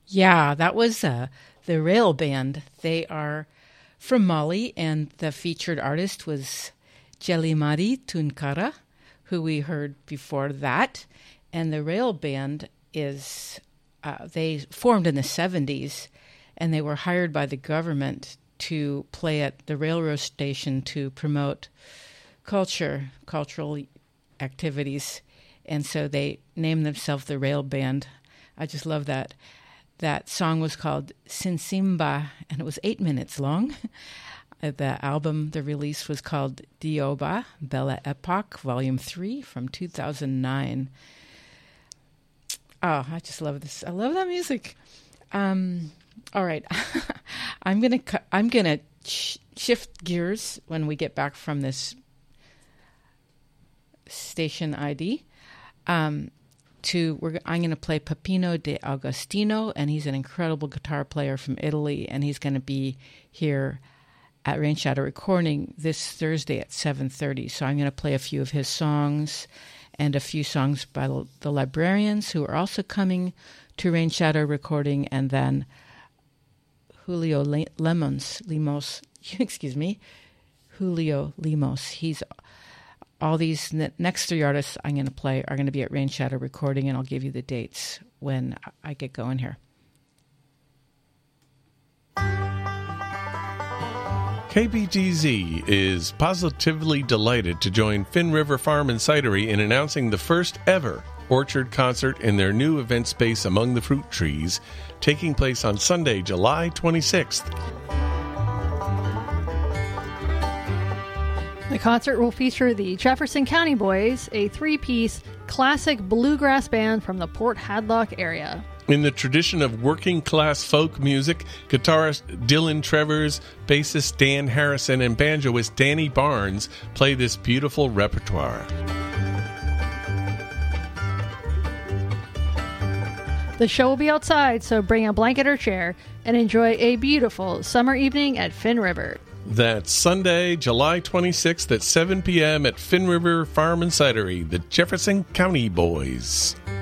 Yeah, that was the Rail Band. They are from Mali, and the featured artist was Jelimari Tunkara, who we heard before that. And the Rail Band is, they formed in the 70s, and they were hired by the government to play at the railroad station to promote cultural activities. And so they named themselves the Rail Band. I just love that. That song was called Sinsimba, and it was 8 minutes long. The album, the release was called Dioba, Bella Epoch, Volume 3 from 2009. Oh, I just love this. I love that music. All right. I'm gonna shift gears when we get back from this station ID. I'm going to play Peppino De Agostino, and he's an incredible guitar player from Italy, and he's going to be here at Rain Shadow Recording this Thursday at 7:30. So I'm going to play a few of his songs and a few songs by the Librarians, who are also coming to Rain Shadow Recording, and then Julio Lemos, excuse me, Julio Lemos. He's all these next three artists I'm going to play are going to be at Rain Shadow Recording, and I'll give you the dates when I get going here. KBGZ is positively delighted to join Finn River Farm and Cidery in announcing the first ever orchard concert in their new event space Among the Fruit Trees, taking place on Sunday, July 26th. The concert will feature the Jefferson County Boys, a three-piece classic bluegrass band from the Port Hadlock area. In the tradition of working-class folk music, guitarist Dylan Trevors, bassist Dan Harrison, and banjoist Danny Barnes play this beautiful repertoire. The show will be outside, so bring a blanket or chair and enjoy a beautiful summer evening at Finn River. That's Sunday, July 26th at 7 p.m. at Finn River Farm and Cidery, the Jefferson County Boys.